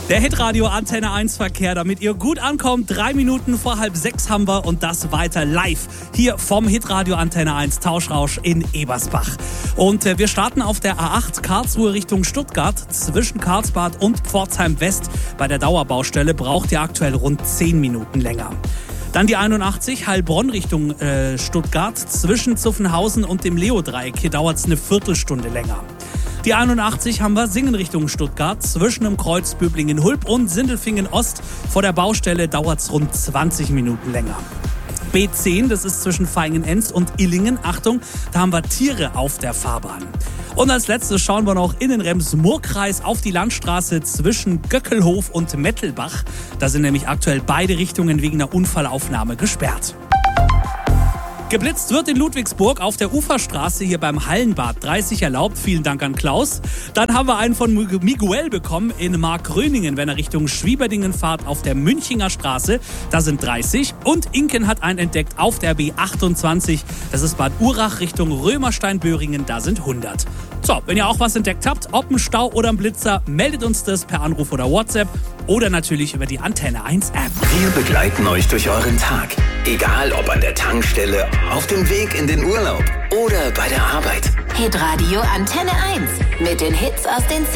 Der Hitradio Antenne 1 Verkehr, damit ihr gut ankommt. 3 Minuten vor 5:30 haben wir und das weiter live hier vom Hitradio Antenne 1 Tauschrausch in Ebersbach. Und wir starten auf der A8 Karlsruhe Richtung Stuttgart. Zwischen Karlsbad und Pforzheim West bei der Dauerbaustelle braucht ihr aktuell rund 10 Minuten länger. Dann die 81 Heilbronn Richtung Stuttgart. Zwischen Zuffenhausen und dem Leo-Dreieck. Hier dauert es eine Viertelstunde länger. Die 81 haben wir Singen Richtung Stuttgart. Zwischen dem Kreuz Böblingen-Hulb und Sindelfingen-Ost vor der Baustelle dauert es rund 20 Minuten länger. B10, das ist zwischen Vaihingen-Enz und Illingen. Achtung, da haben wir Tiere auf der Fahrbahn. Und als letztes schauen wir noch in den Rems-Murr-Kreis auf die Landstraße zwischen Göckelhof und Mettelbach. Da sind nämlich aktuell beide Richtungen wegen einer Unfallaufnahme gesperrt. Geblitzt wird in Ludwigsburg auf der Uferstraße hier beim Hallenbad. 30 erlaubt, vielen Dank an Klaus. Dann haben wir einen von Miguel bekommen in Markgröningen, wenn er Richtung Schwieberdingen fährt auf der Münchinger Straße. Da sind 30. Und Inken hat einen entdeckt auf der B28. Das ist Bad Urach Richtung Römerstein-Böhringen. Da sind 100. So, wenn ihr auch was entdeckt habt, ob ein Stau oder ein Blitzer, meldet uns das per Anruf oder WhatsApp oder natürlich über die Antenne 1 App. Wir begleiten euch durch euren Tag. Egal ob an der Tankstelle, auf dem Weg in den Urlaub oder bei der Arbeit. Hitradio Antenne 1 mit den Hits aus den